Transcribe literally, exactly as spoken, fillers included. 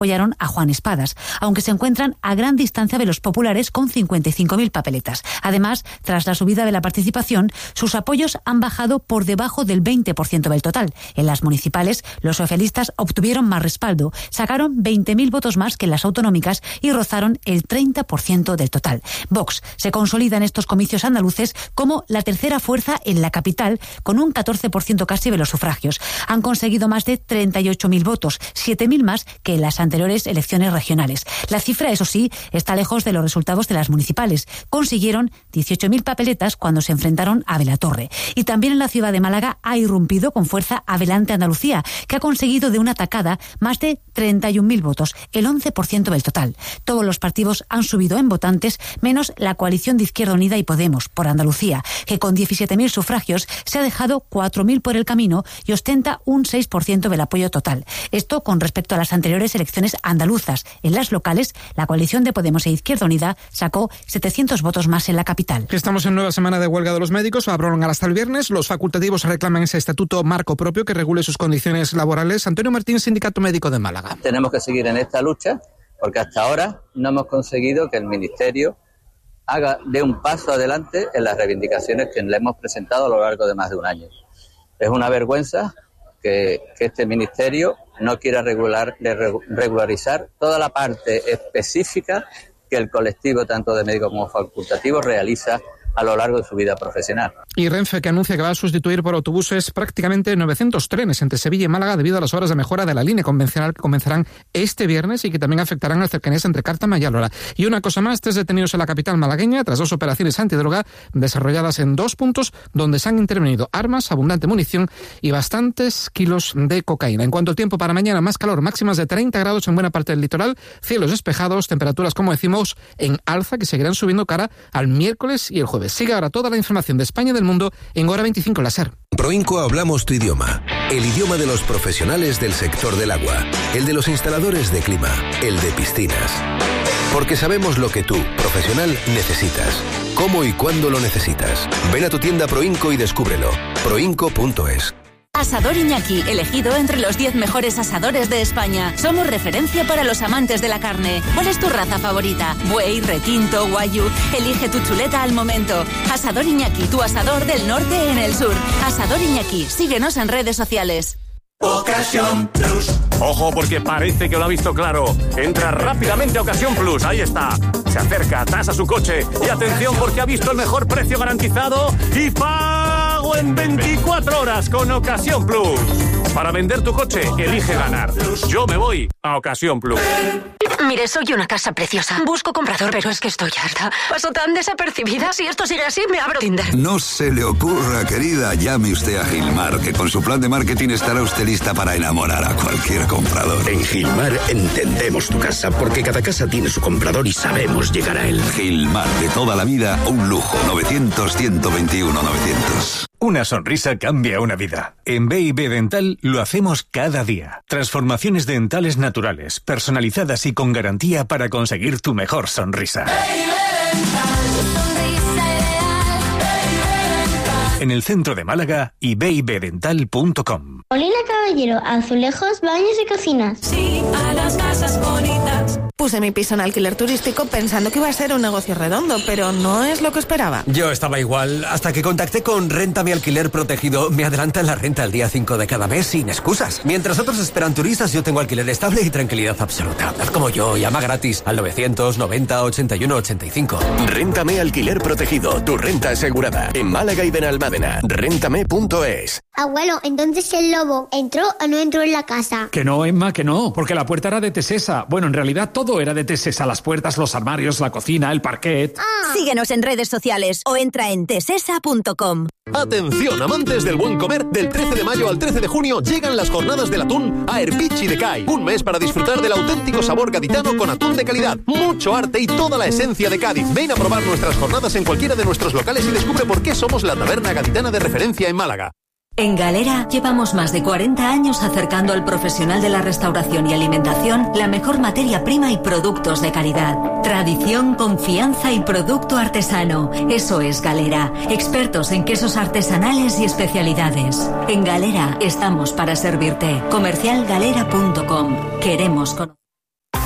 apoyaron a Juan Espadas, aunque se encuentran a gran distancia de los populares con cincuenta y cinco mil papeletas. Además, tras la subida de la participación, sus apoyos han bajado por debajo del veinte por ciento del total. En las municipales, los socialistas obtuvieron más respaldo, sacaron veinte mil votos más que en las autonómicas y rozaron el treinta por ciento del total. Vox se consolida en estos comicios andaluces como la tercera fuerza en la capital, con un catorce por ciento casi de los sufragios. Han conseguido más de treinta y ocho mil votos, siete mil más que en las anteriores elecciones regionales. La cifra, eso sí, está lejos de los resultados de las municipales. Consiguieron dieciocho mil papeletas cuando se enfrentaron a Belatorre. Y también en la ciudad de Málaga ha irrumpido con fuerza Adelante Andalucía, que ha conseguido de una tacada más de treinta y un mil votos, el once por ciento del total. Todos los partidos han subido en votantes, menos la coalición de Izquierda Unida y Podemos, por Andalucía, que con diecisiete mil sufragios se ha dejado cuatro mil por el camino y ostenta un seis por ciento del apoyo total. Esto con respecto a las anteriores elecciones andaluzas. En las locales, la coalición de Podemos e Izquierda Unida sacó setecientos votos más en la capital. Estamos en nueva semana de huelga de los médicos, va a prolongar hasta el viernes. Los facultativos reclaman ese estatuto marco propio que regule sus condiciones laborales. Antonio Martín, Sindicato Médico de Málaga. Tenemos que seguir en esta lucha porque hasta ahora no hemos conseguido que el Ministerio haga dé un paso adelante en las reivindicaciones que le hemos presentado a lo largo de más de un año. Es una vergüenza que, que este Ministerio no quiera regular, regularizar toda la parte específica que el colectivo, tanto de médicos como facultativos, realiza a lo largo de su vida profesional. Y Renfe, que anuncia que va a sustituir por autobuses prácticamente novecientos trenes entre Sevilla y Málaga debido a las obras de mejora de la línea convencional que comenzarán este viernes y que también afectarán las cercanías entre Cártama y Alhora. Y una cosa más, tres detenidos en la capital malagueña tras dos operaciones antidroga desarrolladas en dos puntos donde se han intervenido armas, abundante munición y bastantes kilos de cocaína. En cuanto al tiempo para mañana, más calor, máximas de treinta grados en buena parte del litoral, cielos despejados, temperaturas, como decimos, en alza que seguirán subiendo cara al miércoles y el jueves. Sigue ahora toda la información de España y del mundo en Hora veinticinco Láser. Proinco hablamos tu idioma, el idioma de los profesionales del sector del agua, el de los instaladores de clima, el de piscinas. Porque sabemos lo que tú, profesional, necesitas, cómo y cuándo lo necesitas. Ven a tu tienda Proinco y descúbrelo. proinco punto es. Asador Iñaki, elegido entre los diez mejores asadores de España. Somos referencia para los amantes de la carne. ¿Cuál es tu raza favorita? Buey, retinto, guayú. Elige tu chuleta al momento. Asador Iñaki, tu asador del norte en el sur. Asador Iñaki, síguenos en redes sociales. Ocasión Plus. Ojo, porque parece que lo ha visto claro. Entra rápidamente a Ocasión Plus, ahí está. Se acerca, tasa su coche y atención porque ha visto el mejor precio garantizado y pago en veinticuatro horas con Ocasión Plus. Para vender tu coche, elige ganar. Yo me voy a Ocasión Plus. Mire, soy una casa preciosa. Busco comprador, pero es que estoy harta. Paso tan desapercibida. Si esto sigue así, me abro Tinder. No se le ocurra, querida. Llame usted a Gilmar, que con su plan de marketing estará usted lista para enamorar a cualquier comprador. En Gilmar entendemos tu casa, porque cada casa tiene su comprador y sabemos llegar a él. Gilmar, de toda la vida, un lujo. novecientos, ciento veintiuno, novecientos. Una sonrisa cambia una vida. En B y B Dental lo hacemos cada día. Transformaciones dentales naturales, personalizadas y con garantía para conseguir tu mejor sonrisa. En el centro de Málaga y b y b dental punto com. Molina Caballero, azulejos, baños y cocinas. Sí, a las casas bonitas. Puse mi piso en alquiler turístico pensando que iba a ser un negocio redondo, pero no es lo que esperaba. Yo estaba igual, hasta que contacté con Renta Mi Alquiler Protegido. Me adelantan la renta el día cinco de cada mes sin excusas. Mientras otros esperan turistas, yo tengo alquiler estable y tranquilidad absoluta. Haz como yo, llama gratis al novecientos noventa ochenta y uno ochenta y cinco. Réntame Alquiler Protegido, tu renta asegurada. En Málaga y Benalmádena. Réntame punto es. Abuelo, entonces el lobo entró o no entró en la casa. Que no, Emma, que no, porque la puerta era de Tesesa. Bueno, en realidad todo era de Tesesa, las puertas, los armarios, la cocina, el parquet. Ah. Síguenos en redes sociales o entra en tesesa punto com. Atención, amantes del buen comer, del trece de mayo al trece de junio llegan las jornadas del atún a Erpichi de Cai. Un mes para disfrutar del auténtico sabor gaditano con atún de calidad, mucho arte y toda la esencia de Cádiz. Ven a probar nuestras jornadas en cualquiera de nuestros locales y descubre por qué somos la taberna gaditana de referencia en Málaga. En Galera llevamos más de cuarenta años acercando al profesional de la restauración y alimentación la mejor materia prima y productos de calidad. Tradición, confianza y producto artesano. Eso es Galera. Expertos en quesos artesanales y especialidades. En Galera estamos para servirte. comercial galera punto com. Queremos conocer.